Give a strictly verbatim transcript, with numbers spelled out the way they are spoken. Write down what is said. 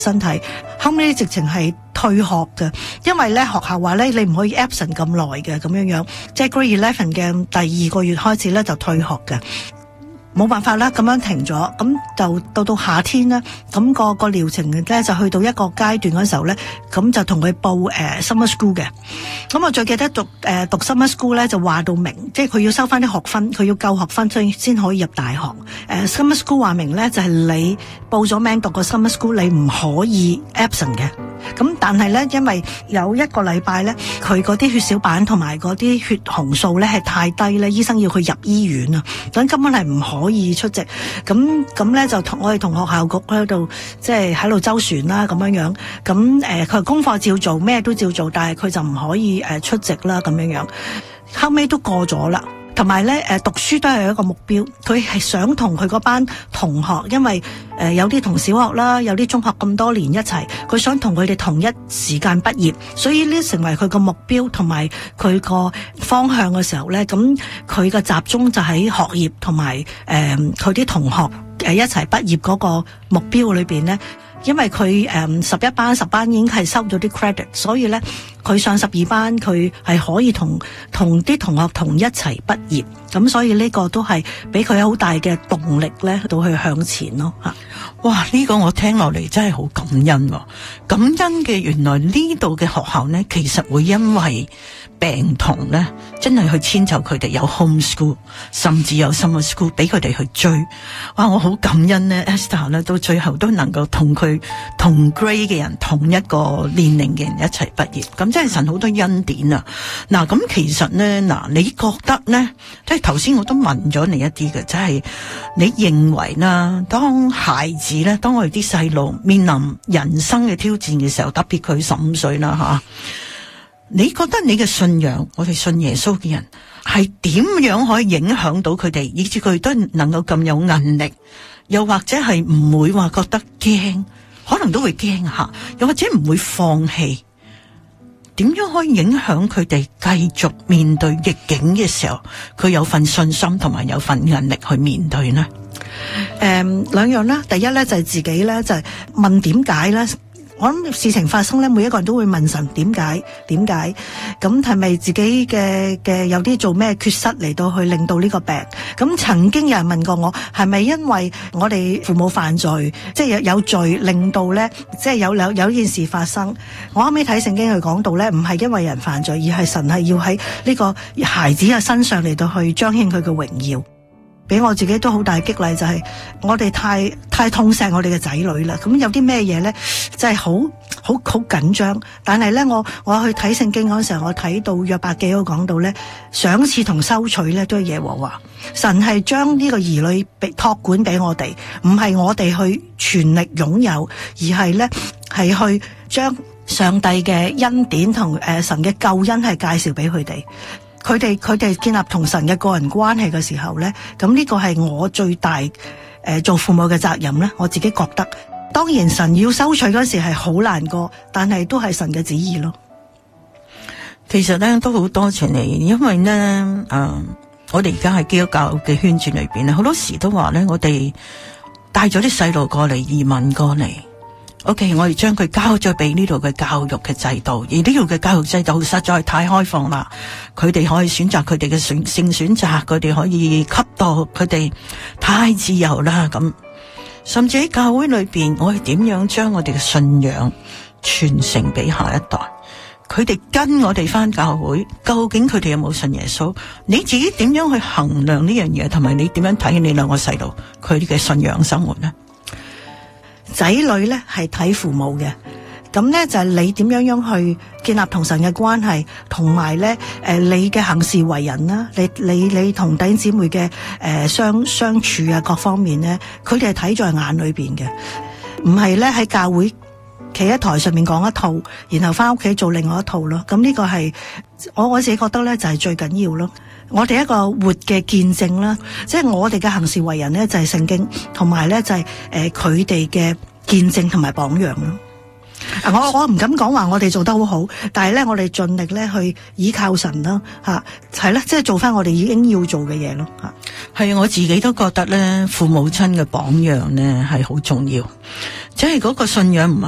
身體，後尾直情係退學嘅，因為咧學校話咧你唔可以 absent 咁耐嘅咁樣樣，即係 grade eleven 嘅第二個月開始咧就退學嘅。冇辦法啦，咁樣停咗，咁就到到夏天咧，咁、那個個療程咧就去到一個階段嗰時候咧，咁就同佢報誒、呃、summer school 嘅。咁我最記得讀誒、呃、讀 summer school 咧就話到明，即係佢要收翻啲學分，佢要夠學分先先可以入大學。誒、呃、summer school 話明咧就係、是、你報咗名讀個 summer school，你唔可以 absent 嘅。咁但係咧，因為有一個禮拜咧，佢嗰啲血小板同埋嗰啲血紅素咧係太低咧，醫生要佢入醫院啊，咁根本係唔可以出席。咁咁咧就同我哋同學校局喺度即係喺度周旋啦，咁樣樣。咁誒佢功課照做，咩都照做，但係佢就唔可以誒出席啦，咁樣樣。後尾都過咗啦。同埋咧，誒讀書都係一個目標。佢係想同佢嗰班同學，因為誒有啲同小學啦，有啲中學咁多年一齊，佢想同佢哋同一時間畢業，所以呢成為佢個目標同埋佢個方向嘅時候咧，咁佢嘅集中就喺學業同埋誒佢啲同學誒一齊畢業嗰個目標裏邊咧。因為佢誒十一班十班已經係收咗啲 credit， 所以咧佢上十二班佢係可以同同啲同學同一齊畢業，咁所以呢個都係俾佢好大嘅動力咧，到去向前咯吓。 哇！呢個我聽落嚟真係好感恩喎，感恩嘅原來呢度嘅學校呢，其實會因為病童呢，真係去遷就佢哋有 home school， 甚至有 summer school 俾佢哋去追。哇！我好感恩呢 Esther 呢到最後都能夠同佢同 grade 嘅人，同一個年齡嘅人一齊畢業，咁真係神好多恩典啊！嗱，咁其實呢，嗱，你覺得呢？即係頭先我都問咗你一啲嘅，即係你認為啦，當孩子咧，當我哋啲細路面臨人生嘅挑戰嘅時候，特別佢十五歲啦吓，你覺得你嘅信仰，我哋信耶穌嘅人係點樣可以影響到佢哋，以至佢都能夠咁有韌力，又或者係唔會話覺得驚，可能都會驚下，又或者唔會放棄，點樣可以影響佢哋繼續面對逆境嘅時候，佢有份信心同埋有份韌力去面對呢？ 誒、嗯，兩樣啦，第一咧就係、是、自己咧就係、是、問點解咧。我諗事情發生咧，每一個人都會問神點解？點解？咁係咪自己嘅嘅有啲做咩缺失嚟到去令到呢個病？咁曾經有人問過我，係咪因為我哋父母犯罪，即係有有罪令到咧，即係有有有件事發生？我後尾睇聖經佢講到咧，唔係因為人犯罪，而係神係要喺呢個孩子嘅身上嚟到去彰顯佢嘅榮耀。俾我自己都好大激勵，就係、是、我哋太太痛錫我哋嘅仔女啦。咁有啲咩嘢咧，真係好好好緊張。但係咧，我我去睇聖經嗰陣時候，我睇到約伯記嗰講到咧，賞賜同收取咧都係耶和華。神係將呢個兒女俾託管俾我哋，唔係我哋去全力擁有，而係咧係去將上帝嘅恩典同誒、呃、神嘅救恩係介紹俾佢哋。佢哋佢哋建立同神嘅個人關係嘅時候咧，咁呢個係我最大誒、呃、做父母嘅責任咧。我自己覺得，當然神要收取嗰時係好難過，但係都係神嘅旨意咯。 其實咧都好多謝你，因為咧誒、呃，我哋而家喺基督教嘅圈子裏邊咧，好多時都話咧，我哋帶咗啲細路過嚟，移民過嚟。OK， 我哋將佢交咗俾呢度嘅教育嘅制度，而呢度嘅教育制度實在太開放啦。佢哋可以選擇佢哋嘅選性選擇，佢哋可以吸毒，佢哋太自由啦。咁甚至喺教會裏邊，我哋點樣將我哋嘅信仰傳承俾下一代？佢哋跟我哋返教會，究竟佢哋有冇信耶穌？你自己點樣去衡量呢樣嘢？同埋你點樣睇你兩個細路佢哋嘅信仰生活呢？ 仔女咧係睇父母嘅，咁咧就係你點樣樣去建立同神嘅關係，同埋咧誒你嘅行事為人啦，你你你同弟兄姊妹嘅誒、呃、相相處啊，各方面咧，佢哋係睇在眼裏邊嘅，唔係咧喺教會企喺台上面講一套，然後翻屋企做另外一套咯。咁呢個係我我自己覺得咧就係最緊要咯。我哋一個活嘅見證啦，即係我哋嘅行事為人咧就係聖經，同埋咧就係誒佢哋嘅見證同埋榜樣咯。我我唔敢講話我哋做得好好，但係咧我哋盡力咧去依靠神啦，吓係啦，即係做翻我哋已經要做嘅嘢咯。吓係我自己都覺得咧，父母親嘅榜樣咧係好重要，即係嗰個信仰唔係